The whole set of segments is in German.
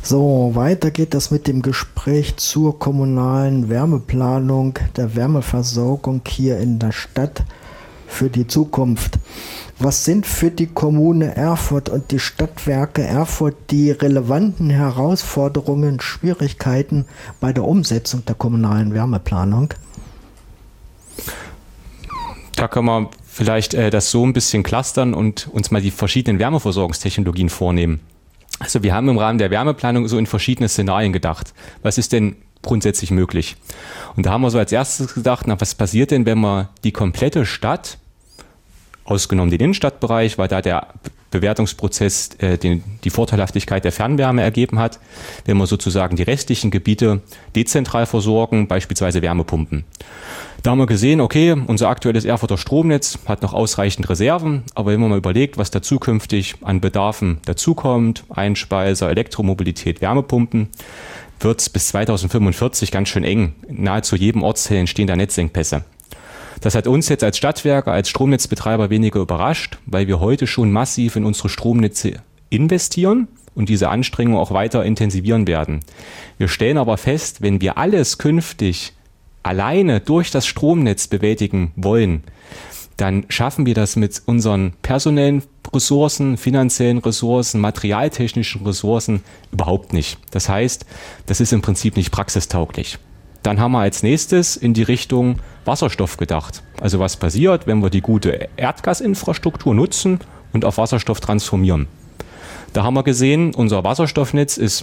So, weiter geht das mit dem Gespräch zur kommunalen Wärmeplanung der Wärmeversorgung hier in der Stadt für die Zukunft. Was sind für die Kommune Erfurt und die Stadtwerke Erfurt die relevanten Herausforderungen, Schwierigkeiten bei der Umsetzung der kommunalen Wärmeplanung? Da können wir vielleicht das so ein bisschen clustern und uns mal die verschiedenen Wärmeversorgungstechnologien vornehmen. Also wir haben im Rahmen der Wärmeplanung so in verschiedene Szenarien gedacht. Was ist denn grundsätzlich möglich? Und da haben wir so als erstes gedacht, was passiert denn, wenn man die komplette Stadt, ausgenommen den Innenstadtbereich, weil da der Bewertungsprozess die Vorteilhaftigkeit der Fernwärme ergeben hat, wenn wir sozusagen die restlichen Gebiete dezentral versorgen, beispielsweise Wärmepumpen. Da haben wir gesehen, okay, unser aktuelles Erfurter Stromnetz hat noch ausreichend Reserven, aber wenn man mal überlegt, was da zukünftig an Bedarfen dazukommt, Einspeiser, Elektromobilität, Wärmepumpen, wird es bis 2045 ganz schön eng. In nahezu jedem Ortsteil entstehen da Netzengpässe. Das hat uns jetzt als Stadtwerke, als Stromnetzbetreiber weniger überrascht, weil wir heute schon massiv in unsere Stromnetze investieren und diese Anstrengungen auch weiter intensivieren werden. Wir stellen aber fest, wenn wir alles künftig alleine durch das Stromnetz bewältigen wollen, dann schaffen wir das mit unseren personellen Ressourcen, finanziellen Ressourcen, materialtechnischen Ressourcen überhaupt nicht. Das heißt, das ist im Prinzip nicht praxistauglich. Dann haben wir als nächstes in die Richtung Wasserstoff gedacht. Also was passiert, wenn wir die gute Erdgasinfrastruktur nutzen und auf Wasserstoff transformieren? Da haben wir gesehen, unser Wasserstoffnetz ist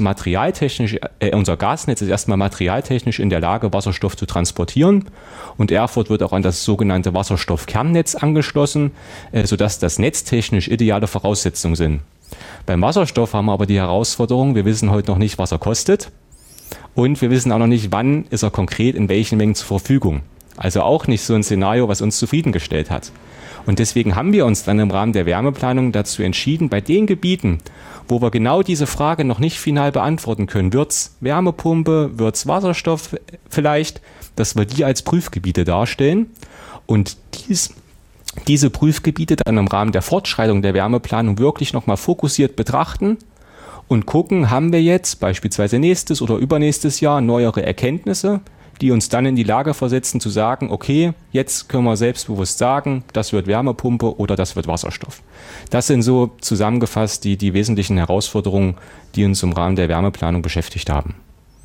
unser Gasnetz ist erstmal materialtechnisch in der Lage, Wasserstoff zu transportieren. Und Erfurt wird auch an das sogenannte Wasserstoffkernnetz angeschlossen, sodass das netztechnisch ideale Voraussetzungen sind. Beim Wasserstoff haben wir aber die Herausforderung, wir wissen heute noch nicht, was er kostet. Und wir wissen auch noch nicht, wann ist er konkret in welchen Mengen zur Verfügung. Also auch nicht so ein Szenario, was uns zufriedengestellt hat. Und deswegen haben wir uns dann im Rahmen der Wärmeplanung dazu entschieden, bei den Gebieten, wo wir genau diese Frage noch nicht final beantworten können, wird's Wärmepumpe, wird's Wasserstoff vielleicht, dass wir die als Prüfgebiete darstellen und diese Prüfgebiete dann im Rahmen der Fortschreitung der Wärmeplanung wirklich nochmal fokussiert betrachten und gucken, haben wir jetzt beispielsweise nächstes oder übernächstes Jahr neuere Erkenntnisse, die uns dann in die Lage versetzen zu sagen, okay, jetzt können wir selbstbewusst sagen, das wird Wärmepumpe oder das wird Wasserstoff. Das sind so zusammengefasst die wesentlichen Herausforderungen, die uns im Rahmen der Wärmeplanung beschäftigt haben.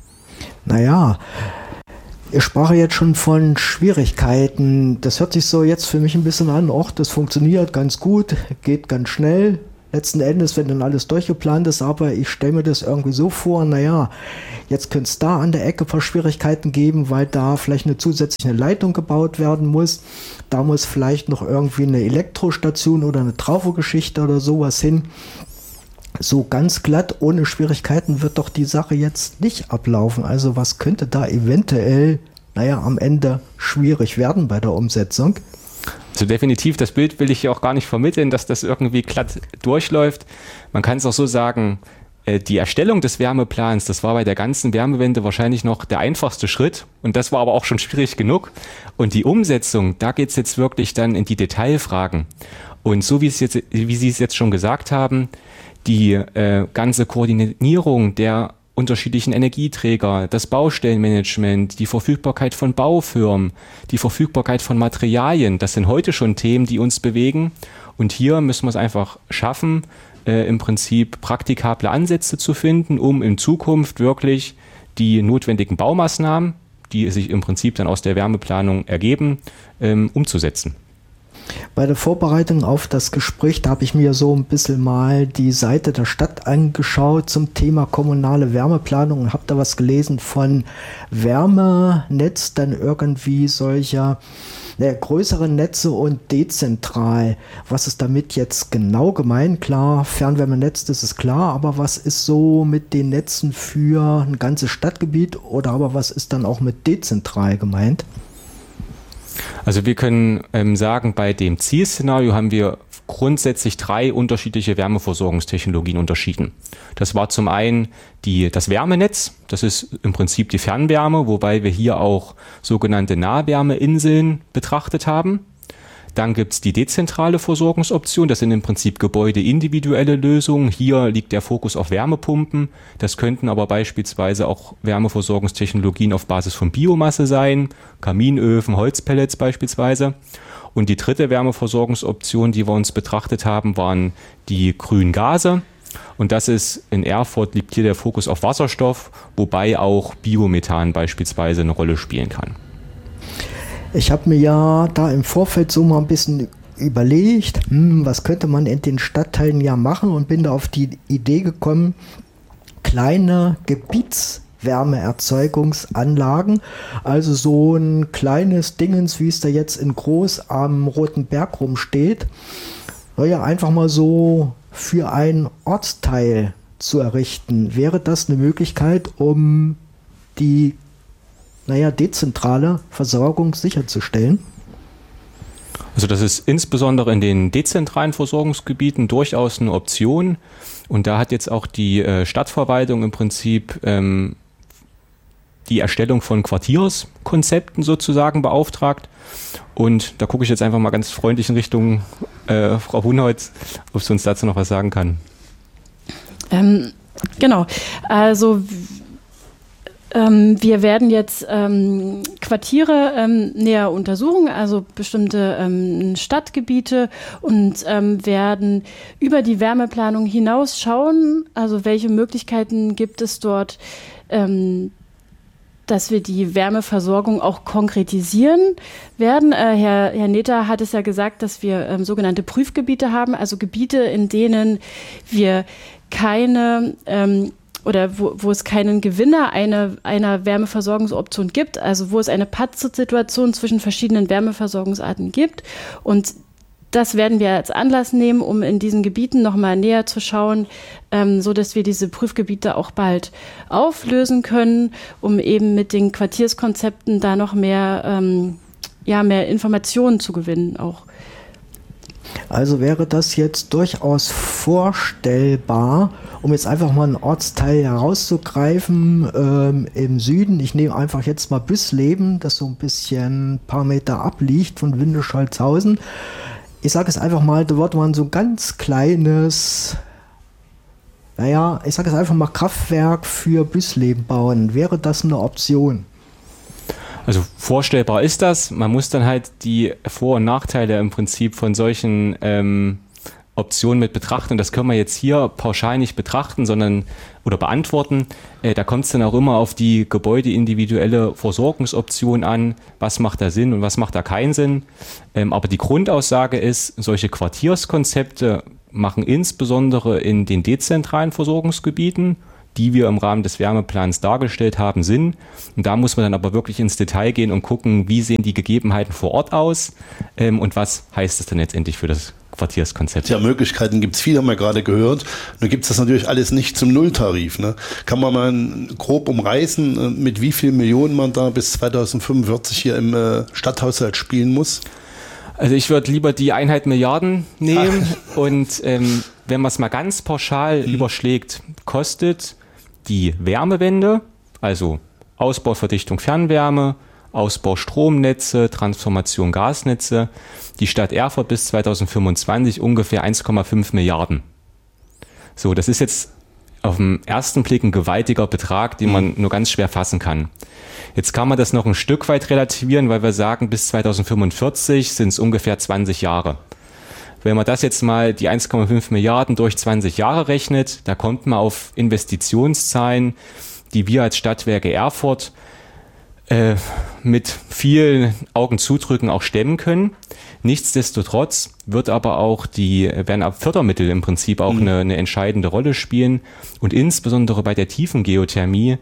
Naja, ich sprach jetzt schon von Schwierigkeiten. Das hört sich so jetzt für mich ein bisschen an, das funktioniert ganz gut, geht ganz schnell. Letzten Endes, wenn dann alles durchgeplant ist, aber ich stelle mir das irgendwie so vor, jetzt könnte es da an der Ecke ein paar Schwierigkeiten geben, weil da vielleicht eine zusätzliche Leitung gebaut werden muss. Da muss vielleicht noch irgendwie eine Elektrostation oder eine Trafogeschichte oder sowas hin. So ganz glatt, ohne Schwierigkeiten wird doch die Sache jetzt nicht ablaufen. Also was könnte da eventuell, am Ende schwierig werden bei der Umsetzung? Also definitiv, das Bild will ich ja auch gar nicht vermitteln, dass das irgendwie glatt durchläuft. Man kann es auch so sagen, die Erstellung des Wärmeplans, das war bei der ganzen Wärmewende wahrscheinlich noch der einfachste Schritt und das war aber auch schon schwierig genug. Und die Umsetzung, da geht es jetzt wirklich dann in die Detailfragen. Und so wie Sie es jetzt schon gesagt haben, die ganze Koordinierung der unterschiedlichen Energieträger, das Baustellenmanagement, die Verfügbarkeit von Baufirmen, die Verfügbarkeit von Materialien, das sind heute schon Themen, die uns bewegen. Und hier müssen wir es einfach schaffen, im Prinzip praktikable Ansätze zu finden, um in Zukunft wirklich die notwendigen Baumaßnahmen, die sich im Prinzip dann aus der Wärmeplanung ergeben, umzusetzen. Bei der Vorbereitung auf das Gespräch, da habe ich mir so ein bisschen mal die Seite der Stadt angeschaut zum Thema kommunale Wärmeplanung und habe da was gelesen von Wärmenetz, dann irgendwie solcher größere Netze und dezentral. Was ist damit jetzt genau gemeint? Klar, Fernwärmenetz, das ist klar, aber was ist so mit den Netzen für ein ganzes Stadtgebiet oder aber was ist dann auch mit dezentral gemeint? Also wir können sagen, bei dem Zielszenario haben wir grundsätzlich 3 unterschiedliche Wärmeversorgungstechnologien unterschieden. Das war zum einen das Wärmenetz, das ist im Prinzip die Fernwärme, wobei wir hier auch sogenannte Nahwärmeinseln betrachtet haben. Dann gibt es die dezentrale Versorgungsoption. Das sind im Prinzip gebäudeindividuelle Lösungen. Hier liegt der Fokus auf Wärmepumpen. Das könnten aber beispielsweise auch Wärmeversorgungstechnologien auf Basis von Biomasse sein, Kaminöfen, Holzpellets beispielsweise. Und die dritte Wärmeversorgungsoption, die wir uns betrachtet haben, waren die grünen Gase. Und das ist in Erfurt liegt hier der Fokus auf Wasserstoff, wobei auch Biomethan beispielsweise eine Rolle spielen kann. Ich habe mir ja da im Vorfeld so mal ein bisschen überlegt, was könnte man in den Stadtteilen ja machen, und bin da auf die Idee gekommen, kleine Gebietswärmeerzeugungsanlagen, also so ein kleines Dingens, wie es da jetzt in Groß am Roten Berg rumsteht, ja, einfach mal so für einen Ortsteil zu errichten. Wäre das eine Möglichkeit, um die dezentrale Versorgung sicherzustellen? Also das ist insbesondere in den dezentralen Versorgungsgebieten durchaus eine Option. Und da hat jetzt auch die Stadtverwaltung im Prinzip die Erstellung von Quartierskonzepten sozusagen beauftragt. Und da gucke ich jetzt einfach mal ganz freundlich in Richtung Frau Hunholz, ob sie uns dazu noch was sagen kann. Genau, also wir werden jetzt Quartiere näher untersuchen, also bestimmte Stadtgebiete, und werden über die Wärmeplanung hinaus schauen, also welche Möglichkeiten gibt es dort, dass wir die Wärmeversorgung auch konkretisieren werden. Herr Neter hat es ja gesagt, dass wir sogenannte Prüfgebiete haben, also Gebiete, in denen wir keine oder wo es keinen Gewinner einer Wärmeversorgungsoption gibt, also wo es eine Pattsituation zwischen verschiedenen Wärmeversorgungsarten gibt. Und das werden wir als Anlass nehmen, um in diesen Gebieten nochmal näher zu schauen, so dass wir diese Prüfgebiete auch bald auflösen können, um eben mit den Quartierskonzepten da noch mehr Informationen zu gewinnen auch. Also wäre das jetzt durchaus vorstellbar, um jetzt einfach mal einen Ortsteil herauszugreifen, im Süden. Ich nehme einfach jetzt mal Büssleben, das so ein bisschen paar Meter abliegt von Windischholzhausen. Ich sage es einfach mal, da wird man so ein ganz kleines, ich sage es einfach mal, Kraftwerk für Büssleben bauen. Wäre das eine Option? Also vorstellbar ist das. Man muss dann halt die Vor- und Nachteile im Prinzip von solchen Optionen mit betrachten. Und das können wir jetzt hier pauschal nicht betrachten, sondern oder beantworten. Da kommt es dann auch immer auf die gebäudeindividuelle Versorgungsoption an. Was macht da Sinn und was macht da keinen Sinn? Aber die Grundaussage ist, solche Quartierskonzepte machen insbesondere in den dezentralen Versorgungsgebieten, die wir im Rahmen des Wärmeplans dargestellt haben, Sinn. Und da muss man dann aber wirklich ins Detail gehen und gucken, wie sehen die Gegebenheiten vor Ort aus und was heißt das dann letztendlich für das Quartierskonzept. Ja, Möglichkeiten gibt es viele, haben wir gerade gehört. Nun gibt es das natürlich alles nicht zum Nulltarif. Ne? Kann man mal grob umreißen, mit wie viel Millionen man da bis 2045 hier im Stadthaushalt spielen muss? Also ich würde lieber die Einheit Milliarden nehmen und wenn man es mal ganz pauschal überschlägt, kostet die Wärmewende, also Ausbau, Verdichtung, Fernwärme, Ausbau Stromnetze, Transformation Gasnetze, die Stadt Erfurt bis 2025 ungefähr 1,5 Milliarden. So, das ist jetzt auf den ersten Blick ein gewaltiger Betrag, den man nur ganz schwer fassen kann. Jetzt kann man das noch ein Stück weit relativieren, weil wir sagen, bis 2045 sind es ungefähr 20 Jahre. Wenn man das jetzt mal die 1,5 Milliarden durch 20 Jahre rechnet, da kommt man auf Investitionszahlen, die wir als Stadtwerke Erfurt mit vielen Augen zudrücken auch stemmen können. Nichtsdestotrotz werden auch Fördermittel im Prinzip auch eine entscheidende Rolle spielen. Und insbesondere bei der tiefen Geothermie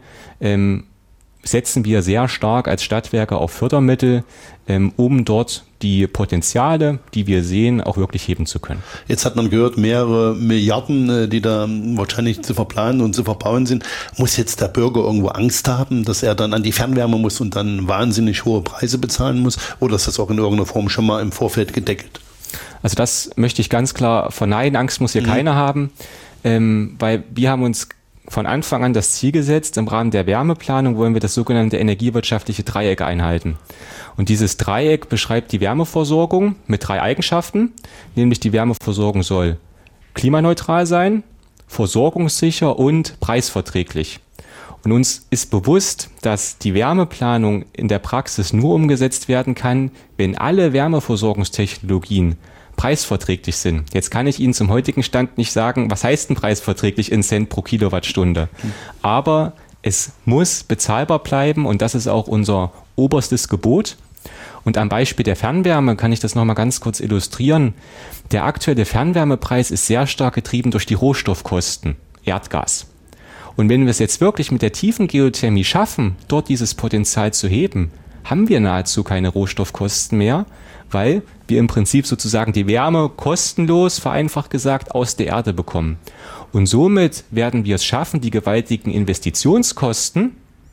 setzen wir sehr stark als Stadtwerke auf Fördermittel, um dort die Potenziale, die wir sehen, auch wirklich heben zu können. Jetzt hat man gehört, mehrere Milliarden, die da wahrscheinlich zu verplanen und zu verbauen sind. Muss jetzt der Bürger irgendwo Angst haben, dass er dann an die Fernwärme muss und dann wahnsinnig hohe Preise bezahlen muss? Oder ist das auch in irgendeiner Form schon mal im Vorfeld gedeckelt? Also das möchte ich ganz klar verneinen. Angst muss hier keiner haben, weil wir haben uns von Anfang an das Ziel gesetzt, im Rahmen der Wärmeplanung wollen wir das sogenannte energiewirtschaftliche Dreieck einhalten. Und dieses Dreieck beschreibt die Wärmeversorgung mit 3 Eigenschaften, nämlich die Wärmeversorgung soll klimaneutral sein, versorgungssicher und preisverträglich. Und uns ist bewusst, dass die Wärmeplanung in der Praxis nur umgesetzt werden kann, wenn alle Wärmeversorgungstechnologien preisverträglich sind. Jetzt kann ich Ihnen zum heutigen Stand nicht sagen, was heißt denn preisverträglich in Cent pro Kilowattstunde. Aber es muss bezahlbar bleiben und das ist auch unser oberstes Gebot. Und am Beispiel der Fernwärme kann ich das nochmal ganz kurz illustrieren. Der aktuelle Fernwärmepreis ist sehr stark getrieben durch die Rohstoffkosten, Erdgas. Und wenn wir es jetzt wirklich mit der tiefen Geothermie schaffen, dort dieses Potenzial zu heben, haben wir nahezu keine Rohstoffkosten mehr, weil wir im Prinzip sozusagen die Wärme kostenlos, vereinfacht gesagt, aus der Erde bekommen. Und somit werden wir es schaffen, die gewaltigen Investitionskosten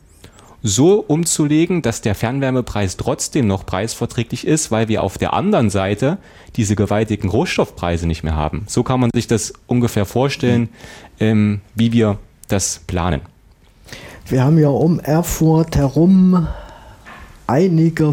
so umzulegen, dass der Fernwärmepreis trotzdem noch preisverträglich ist, weil wir auf der anderen Seite diese gewaltigen Rohstoffpreise nicht mehr haben. So kann man sich das ungefähr vorstellen, wie wir das planen. Wir haben ja um Erfurt herum einige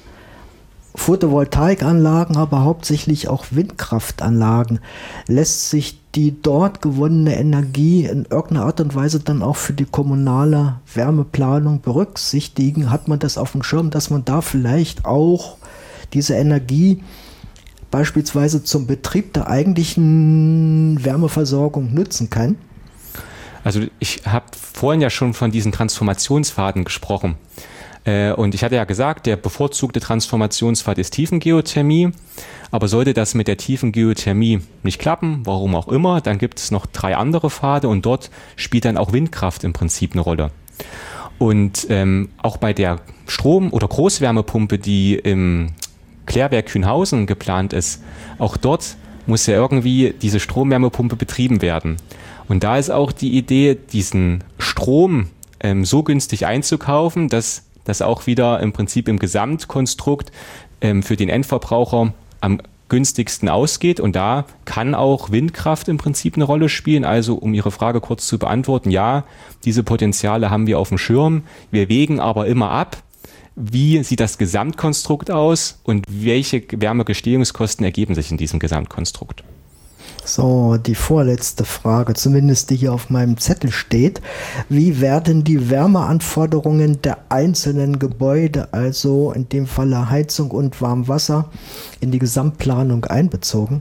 Photovoltaikanlagen, aber hauptsächlich auch Windkraftanlagen. Lässt sich die dort gewonnene Energie in irgendeiner Art und Weise dann auch für die kommunale Wärmeplanung berücksichtigen? Hat man das auf dem Schirm, dass man da vielleicht auch diese Energie beispielsweise zum Betrieb der eigentlichen Wärmeversorgung nutzen kann? Also ich habe vorhin ja schon von diesen Transformationspfaden gesprochen. Und ich hatte ja gesagt, der bevorzugte Transformationspfad ist Tiefengeothermie. Aber sollte das mit der Tiefengeothermie nicht klappen, warum auch immer, dann gibt es noch 3 andere Pfade und dort spielt dann auch Windkraft im Prinzip eine Rolle. Und auch bei der Strom- oder Großwärmepumpe, die im Klärwerk Kühnhausen geplant ist, auch dort muss ja irgendwie diese Stromwärmepumpe betrieben werden. Und da ist auch die Idee, diesen Strom so günstig einzukaufen, dass das auch wieder im Prinzip im Gesamtkonstrukt für den Endverbraucher am günstigsten ausgeht. Und da kann auch Windkraft im Prinzip eine Rolle spielen. Also um Ihre Frage kurz zu beantworten, ja, diese Potenziale haben wir auf dem Schirm. Wir wägen aber immer ab, wie sieht das Gesamtkonstrukt aus und welche Wärmegestehungskosten ergeben sich in diesem Gesamtkonstrukt. So, die vorletzte Frage, zumindest die hier auf meinem Zettel steht. Wie werden die Wärmeanforderungen der einzelnen Gebäude, also in dem Falle Heizung und Warmwasser, in die Gesamtplanung einbezogen?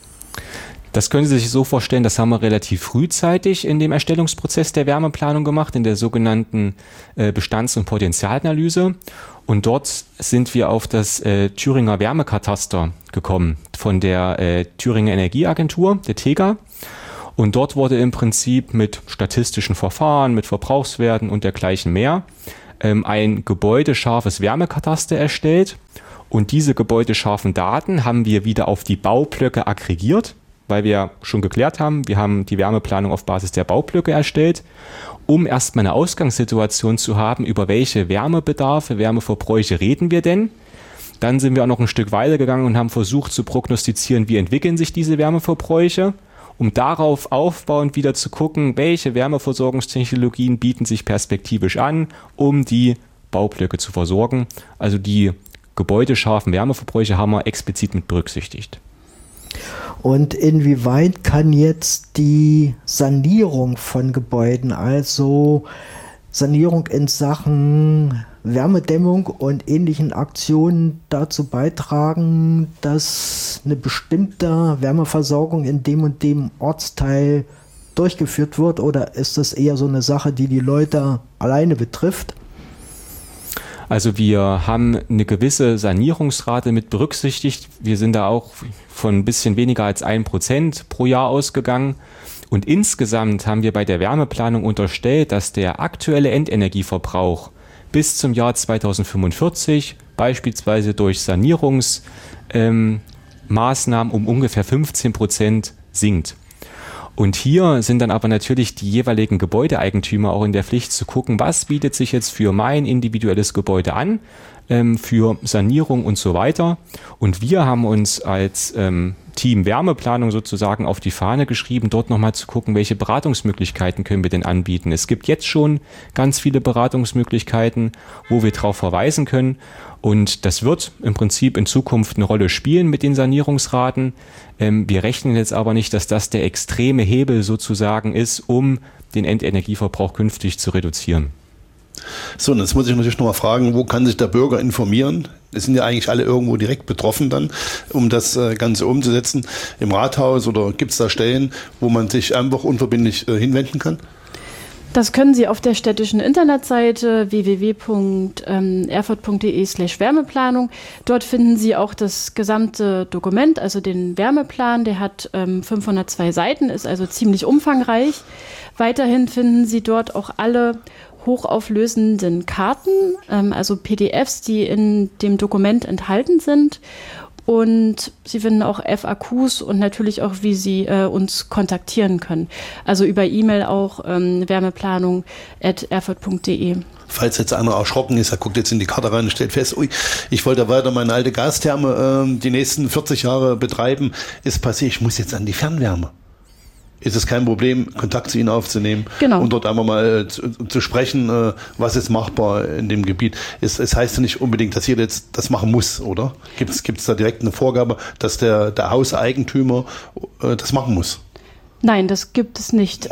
Das können Sie sich so vorstellen, das haben wir relativ frühzeitig in dem Erstellungsprozess der Wärmeplanung gemacht, in der sogenannten Bestands- und Potenzialanalyse. Und dort sind wir auf das Thüringer Wärmekataster gekommen von der Thüringer Energieagentur, der TEGA. Und dort wurde im Prinzip mit statistischen Verfahren, mit Verbrauchswerten und dergleichen mehr ein gebäudescharfes Wärmekataster erstellt. Und diese gebäudescharfen Daten haben wir wieder auf die Baublöcke aggregiert, weil wir schon geklärt haben, wir haben die Wärmeplanung auf Basis der Baublöcke erstellt, um erstmal eine Ausgangssituation zu haben, über welche Wärmebedarfe, Wärmeverbräuche reden wir denn. Dann sind wir auch noch ein Stück weiter gegangen und haben versucht zu prognostizieren, wie entwickeln sich diese Wärmeverbräuche, um darauf aufbauend wieder zu gucken, welche Wärmeversorgungstechnologien bieten sich perspektivisch an, um die Baublöcke zu versorgen. Also die gebäudescharfen Wärmeverbräuche haben wir explizit mit berücksichtigt. Und inwieweit kann jetzt die Sanierung von Gebäuden, also Sanierung in Sachen Wärmedämmung und ähnlichen Aktionen dazu beitragen, dass eine bestimmte Wärmeversorgung in dem und dem Ortsteil durchgeführt wird? Oder ist das eher so eine Sache, die die Leute alleine betrifft? Also wir haben eine gewisse Sanierungsrate mit berücksichtigt. Wir sind da auch von ein bisschen weniger als 1% pro Jahr ausgegangen. Und insgesamt haben wir bei der Wärmeplanung unterstellt, dass der aktuelle Endenergieverbrauch bis zum Jahr 2045 beispielsweise durch Sanierungsmaßnahmen um ungefähr 15% sinkt. Und hier sind dann aber natürlich die jeweiligen Gebäudeeigentümer auch in der Pflicht zu gucken, was bietet sich jetzt für mein individuelles Gebäude an, für Sanierung und so weiter. Und wir haben uns als Team Wärmeplanung sozusagen auf die Fahne geschrieben, dort nochmal zu gucken, welche Beratungsmöglichkeiten können wir denn anbieten. Es gibt jetzt schon ganz viele Beratungsmöglichkeiten, wo wir darauf verweisen können. Und das wird im Prinzip in Zukunft eine Rolle spielen mit den Sanierungsraten. Wir rechnen jetzt aber nicht, dass das der extreme Hebel sozusagen ist, um den Endenergieverbrauch künftig zu reduzieren. So, und jetzt muss ich natürlich nochmal fragen, wo kann sich der Bürger informieren? Es sind ja eigentlich alle irgendwo direkt betroffen dann, um das Ganze umzusetzen. Im Rathaus oder gibt es da Stellen, wo man sich einfach unverbindlich hinwenden kann? Das können Sie auf der städtischen Internetseite www.erfurt.de/Wärmeplanung. Dort finden Sie auch das gesamte Dokument, also den Wärmeplan. Der hat 502 Seiten, ist also ziemlich umfangreich. Weiterhin finden Sie dort auch alle hochauflösenden Karten, also PDFs, die in dem Dokument enthalten sind. Und Sie finden auch FAQs und natürlich auch, wie Sie uns kontaktieren können. Also über E-Mail auch wärmeplanung@erfurt.de. Falls jetzt einer erschrocken ist, er guckt jetzt in die Karte rein und stellt fest, ui, ich wollte weiter meine alte Gastherme die nächsten 40 Jahre betreiben, ist passiert, ich muss jetzt an die Fernwärme. Ist es kein Problem, Kontakt zu Ihnen aufzunehmen, genau, und dort einmal mal zu sprechen, was ist machbar in dem Gebiet. Es heißt ja nicht unbedingt, dass jeder jetzt das machen muss, oder? Gibt es da direkt eine Vorgabe, dass der Hauseigentümer das machen muss? Nein, das gibt es nicht.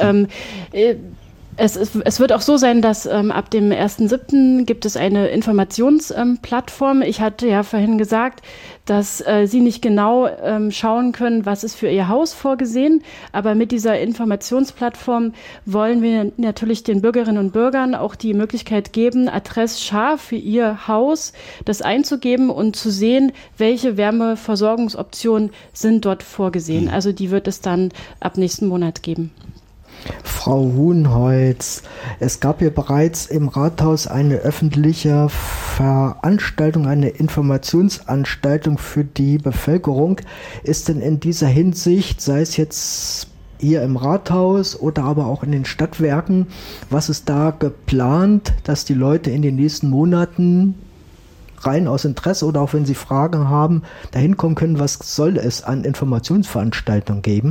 Es wird auch so sein, dass ab dem 1.7. gibt es eine Informationsplattform. Ich hatte ja vorhin gesagt, dass Sie nicht genau schauen können, was ist für Ihr Haus vorgesehen. Aber mit dieser Informationsplattform wollen wir natürlich den Bürgerinnen und Bürgern auch die Möglichkeit geben, adressscharf für Ihr Haus das einzugeben und zu sehen, welche Wärmeversorgungsoptionen sind dort vorgesehen. Also die wird es dann ab nächsten Monat geben. Frau Huhnholz, es gab ja bereits im Rathaus eine öffentliche Veranstaltung, eine Informationsanstaltung für die Bevölkerung. Ist denn in dieser Hinsicht, sei es jetzt hier im Rathaus oder aber auch in den Stadtwerken, was ist da geplant, dass die Leute in den nächsten Monaten rein aus Interesse oder auch wenn sie Fragen haben, dahin kommen können, was soll es an Informationsveranstaltungen geben?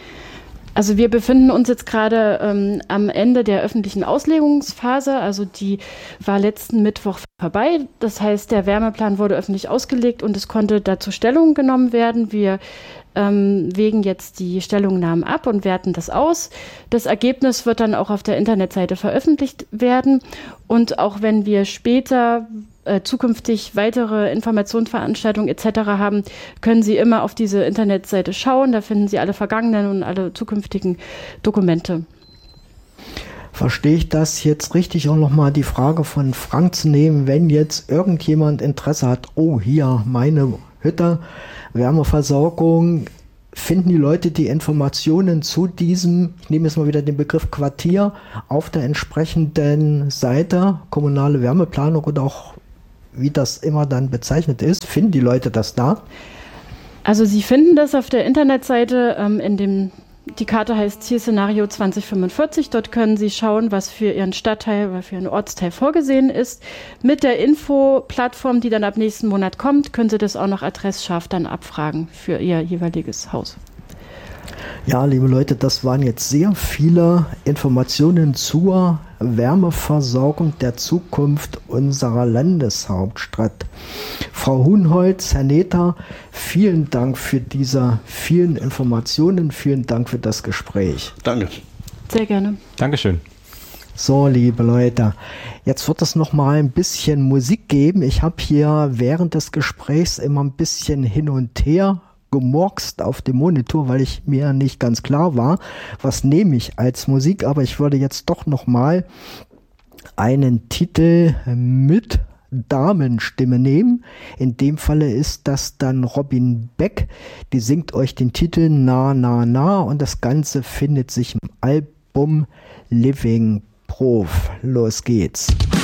Also wir befinden uns jetzt gerade am Ende der öffentlichen Auslegungsphase. Also die war letzten Mittwoch vorbei. Das heißt, der Wärmeplan wurde öffentlich ausgelegt und es konnte dazu Stellung genommen werden. Wir wägen jetzt die Stellungnahmen ab und werten das aus. Das Ergebnis wird dann auch auf der Internetseite veröffentlicht werden. Und auch wenn wir später zukünftig weitere Informationsveranstaltungen etc. haben, können Sie immer auf diese Internetseite schauen. Da finden Sie alle vergangenen und alle zukünftigen Dokumente. Verstehe ich das jetzt richtig, auch nochmal die Frage von Frank zu nehmen, wenn jetzt irgendjemand Interesse hat, oh, hier meine Hütte, Wärmeversorgung, finden die Leute die Informationen zu diesem, ich nehme jetzt mal wieder den Begriff Quartier, auf der entsprechenden Seite, kommunale Wärmeplanung oder auch wie das immer dann bezeichnet ist, finden die Leute das da? Also Sie finden das auf der Internetseite, die Karte heißt Zielszenario 2045. Dort können Sie schauen, was für Ihren Stadtteil oder für Ihren Ortsteil vorgesehen ist. Mit der Infoplattform, die dann ab nächsten Monat kommt, können Sie das auch noch adressscharf dann abfragen für Ihr jeweiliges Haus. Ja, liebe Leute, das waren jetzt sehr viele Informationen zur Wärmeversorgung der Zukunft unserer Landeshauptstadt. Frau Huhnholz, Herr Nether, vielen Dank für diese vielen Informationen, vielen Dank für das Gespräch. Danke. Sehr gerne. Dankeschön. So, liebe Leute, jetzt wird es noch mal ein bisschen Musik geben. Ich habe hier während des Gesprächs immer ein bisschen hin und her gemurkst auf dem Monitor, weil ich mir nicht ganz klar war, was nehme ich als Musik, aber ich würde jetzt doch noch mal einen Titel mit Damenstimme nehmen. In dem Falle ist das dann Robin Beck, die singt euch den Titel Na Na Na und das Ganze findet sich im Album Living Proof. Los geht's.